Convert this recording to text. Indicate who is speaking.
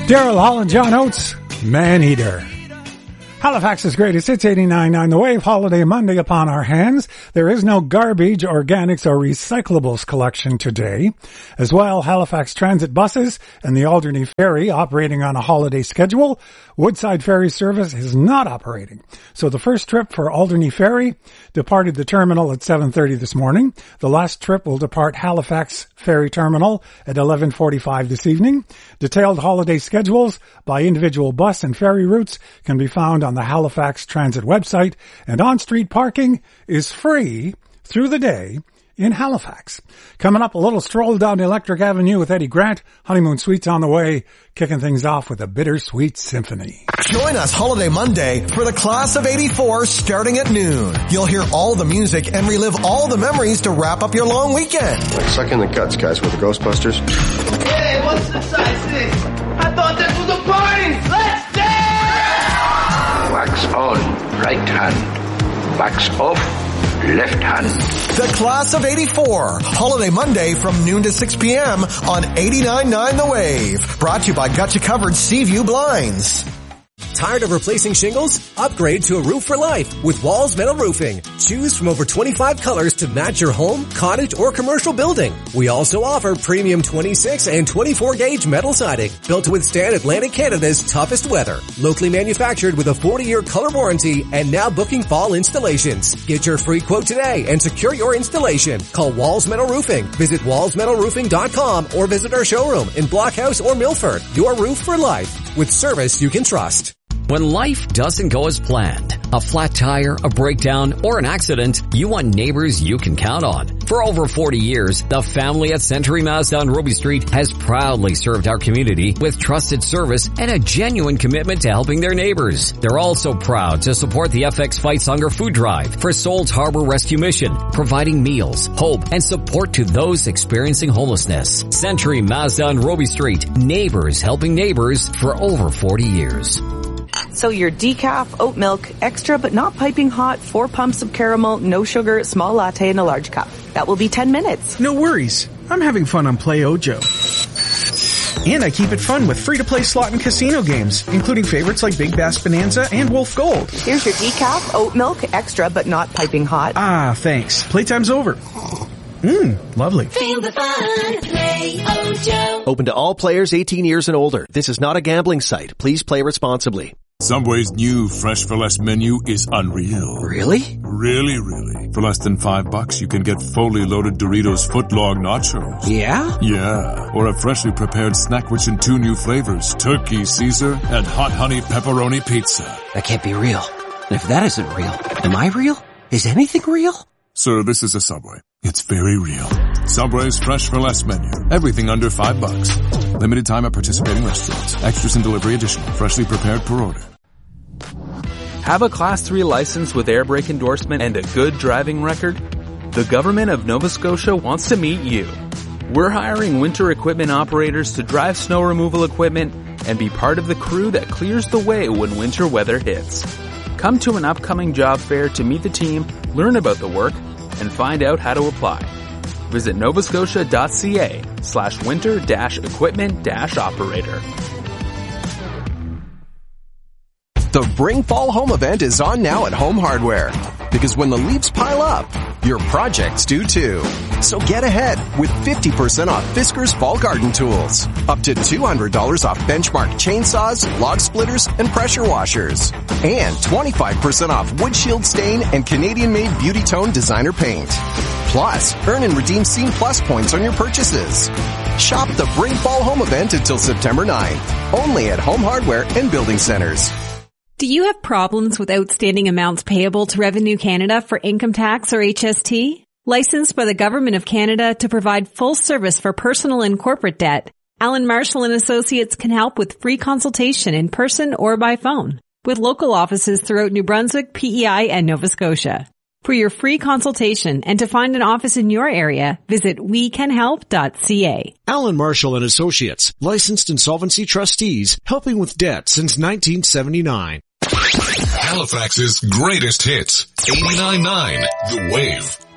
Speaker 1: Daryl Hall and John Oates, Man Eater. Halifax's greatest hits, 89.9 The Wave, Holiday Monday upon our hands. There is no garbage, organics, or recyclables collection today. As well, Halifax Transit buses and the Alderney Ferry operating on a holiday schedule. Woodside Ferry service is not operating. So the first trip for Alderney Ferry departed the terminal at 7:30 this morning. The last trip will depart Halifax Ferry Terminal at 11:45 this evening. Detailed holiday schedules by individual bus and ferry routes can be found on the Halifax Transit website, and on-street parking is free through the day in Halifax. Coming up, a little stroll down Electric Avenue with Eddie Grant. Honeymoon Suites on the way, kicking things off with a bittersweet symphony.
Speaker 2: Join us Holiday Monday for the Class of 84 starting at noon. You'll hear all the music and relive all the memories to wrap up your long weekend.
Speaker 3: Like sucking the guts, guys, with the Ghostbusters.
Speaker 4: Hey, what's the size thing? I thought this was a party! Let's dance!
Speaker 5: Wax on, right hand. Wax off, left hand.
Speaker 2: The Class of 84, Holiday Monday from noon to 6 p.m. on 89.9 The Wave. Brought to you by Gotcha Covered Seaview Blinds.
Speaker 6: Tired of replacing shingles? Upgrade to a roof for life with Walls Metal Roofing. Choose from over 25 colors to match your home, cottage, or commercial building. We also offer premium 26 and 24 gauge metal siding built to withstand Atlantic Canada's toughest weather. Locally manufactured with a 40-year color warranty and now booking fall installations. Get your free quote today and secure your installation. Call Walls Metal Roofing. Visit wallsmetalroofing.com or visit our showroom in Blockhouse or Milford. Your roof for life with service you can trust.
Speaker 7: When life doesn't go as planned, a flat tire, a breakdown, or an accident, you want neighbors you can count on. For over 40 years, the family at Century Mazda on Roby Street has proudly served our community with trusted service and a genuine commitment to helping their neighbors. They're also proud to support the FX Fights Hunger Food Drive for Souls Harbor Rescue Mission, providing meals, hope, and support to those experiencing homelessness. Century Mazda on Roby Street, neighbors helping neighbors for over 40 years.
Speaker 8: So your decaf, oat milk, extra but not piping hot, 4 pumps of caramel, no sugar, small latte in a large cup. That will be 10 minutes.
Speaker 9: No worries. I'm having fun on Play Ojo. And I keep it fun with free-to-play slot and casino games, including favorites like Big Bass Bonanza and Wolf Gold.
Speaker 8: Here's your decaf, oat milk, extra but not piping hot.
Speaker 9: Ah, thanks. Playtime's over. Lovely.
Speaker 10: Feel the fun. Play Ojo.
Speaker 11: Open to all players 18 years and older. This is not a gambling site. Please play responsibly.
Speaker 12: Subway's new Fresh for Less menu is unreal.
Speaker 11: Really?
Speaker 12: Really, really. For less than $5, you can get fully loaded Doritos footlong nachos.
Speaker 11: Yeah?
Speaker 12: Yeah. Or a freshly prepared snack rich in 2 new flavors, Turkey Caesar and Hot Honey Pepperoni Pizza.
Speaker 11: That can't be real. And if that isn't real, am I real? Is anything real?
Speaker 12: Sir, this is a Subway. It's very real. Subway's Fresh for Less menu. Everything under $5. Limited time at participating restaurants. Extras and delivery additional. Freshly prepared per order.
Speaker 13: Have a Class 3 license with air brake endorsement and a good driving record? The government of Nova Scotia wants to meet you. We're hiring winter equipment operators to drive snow removal equipment and be part of the crew that clears the way when winter weather hits. Come to an upcoming job fair to meet the team, learn about the work, and find out how to apply. Visit novascotia.ca/winter-equipment-operator.
Speaker 14: The Bring Fall Home event is on now at Home Hardware. Because when the leaves pile up, your projects do too. So get ahead with 50% off Fisker's Fall Garden Tools. Up to $200 off Benchmark chainsaws, log splitters, and pressure washers. And 25% off Wood Shield Stain and Canadian-made Beauty Tone designer paint. Plus, earn and redeem Scene Plus points on your purchases. Shop the Bring Fall Home event until September 9th. Only at Home Hardware and Building Centers.
Speaker 15: Do you have problems with outstanding amounts payable to Revenue Canada for income tax or HST? Licensed by the Government of Canada to provide full service for personal and corporate debt, Alan Marshall & Associates can help with free consultation in person or by phone, with local offices throughout New Brunswick, PEI, and Nova Scotia. For your free consultation and to find an office in your area, visit wecanhelp.ca.
Speaker 16: Alan Marshall & Associates, licensed insolvency trustees, helping with debt since 1979.
Speaker 17: Halifax's greatest hits, 89.9 The Wave.